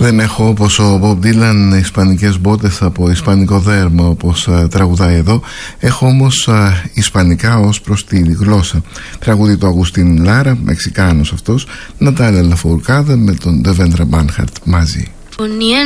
Δεν έχω όπως ο Bob Dylan ισπανικές μπότες από ισπανικό δέρμα όπως τραγουδάει εδώ. Έχω όμως ισπανικά ως προς τη γλώσσα. Τραγουδί του Αγουστίν Λάρα, Μεξικάνος αυτός, Νατάλια Λαφουρκάδα με τον Ντεβέντρα Μπάνχαρτ μαζί.